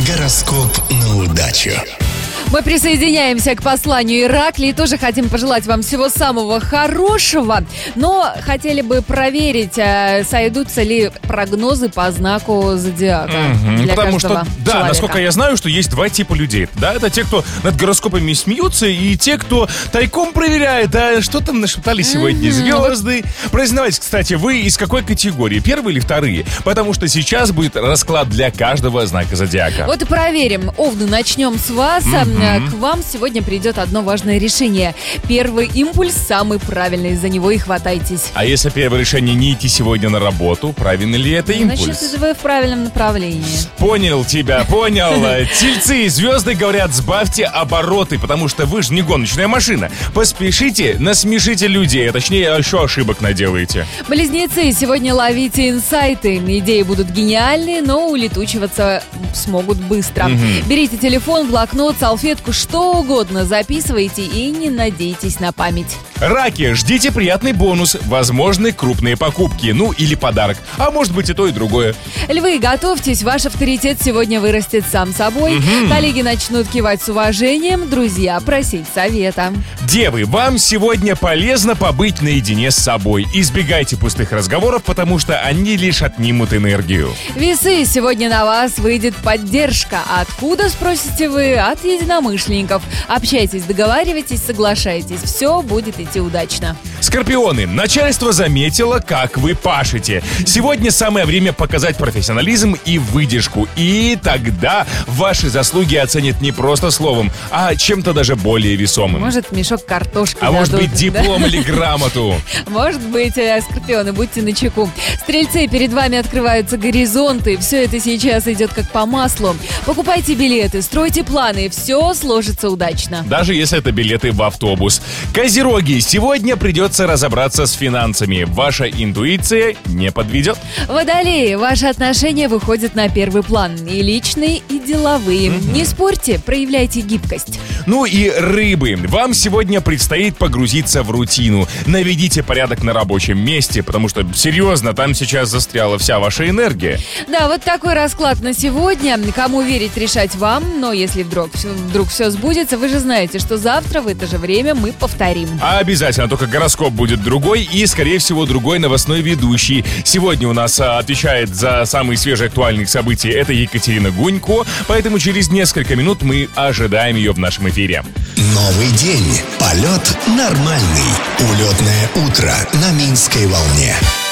Гороскоп на удачу. Мы присоединяемся к посланию Ираклии. Тоже хотим пожелать вам всего самого хорошего. Но хотели бы проверить, сойдутся ли прогнозы по знаку зодиака. Потому что, человека. насколько я знаю, что есть два типа людей. Да, это те, кто над гороскопами смеются, и те, кто тайком проверяет, а что там нашептали сегодня звезды. Признавайтесь, кстати, вы из какой категории? Первые или вторые? Потому что сейчас будет расклад для каждого знака зодиака. Вот и проверим. Овны, начнем с вас. К вам сегодня придет одно важное решение. Первый импульс самый правильный, за него и хватайтесь. А если первое решение не идти сегодня на работу, правильный ли это импульс? Значит, вы в правильном направлении. Понял тебя, понял. Тельцы, звезды говорят, сбавьте обороты, потому что вы же не гоночная машина. Поспешите, насмешите людей, а точнее еще ошибок наделаете. Близнецы, сегодня ловите инсайты. Идеи будут гениальные, но улетучиваться смогут быстро. Берите телефон, блокнот, салфетку, что угодно записывайте и не надейтесь на память. Раки, ждите приятный бонус, возможны крупные покупки, ну или подарок, а может быть и то, и другое. Львы, готовьтесь, ваш авторитет сегодня вырастет сам собой. Коллеги начнут кивать с уважением, друзья просить совета. Девы, вам сегодня полезно побыть наедине с собой. Избегайте пустых разговоров, потому что они лишь отнимут энергию. Весы, сегодня на вас выйдет поддержка. Откуда, спросите вы? От единомышленников. Общайтесь, договаривайтесь, соглашайтесь. Все будет идти удачно. Скорпионы, начальство заметило, как вы пашете. Сегодня самое время показать профессионализм и выдержку. И тогда ваши заслуги оценят не просто словом, а чем-то даже более весомым. Может, мешок картошки А дадут, может быть, диплом, да? или грамоту. Может быть, скорпионы, будьте начеку. Стрельцы, перед вами открываются горизонты. Все это сейчас идет как по маслу. Покупайте билеты, стройте планы. Все сложится удачно. Даже если это билеты в автобус. Козероги, сегодня придется разобраться с финансами. Ваша интуиция не подведет. Водолеи, ваши отношения выходят на первый план. И личные, и деловые. Не спорьте, проявляйте гибкость. Ну и рыбы, вам сегодня предстоит погрузиться в рутину. Наведите порядок на рабочем месте, потому что, серьезно, там сейчас застряла вся ваша энергия. Да, вот такой расклад на сегодня. Кому верить, решать вам. Но если вдруг все сбудется, вы же знаете, что завтра в это же время мы повторим. А обязательно, только гороскоп будет другой и, скорее всего, другой новостной ведущий. Сегодня у нас отвечает за самые свежие актуальные события это Екатерина Гунько, поэтому через несколько минут мы ожидаем ее в нашем эфире. Новый день. Полет нормальный. Улетное утро на Минской волне.